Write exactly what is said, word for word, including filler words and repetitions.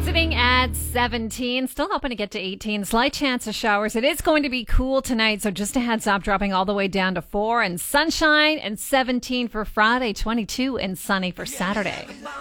Sitting at seventeen, still hoping to get to eighteen. Slight chance of showers. It is going to be cool tonight, so just a heads up, dropping all the way down to four. And sunshine and seventeen for Friday, twenty-two and sunny for Saturday.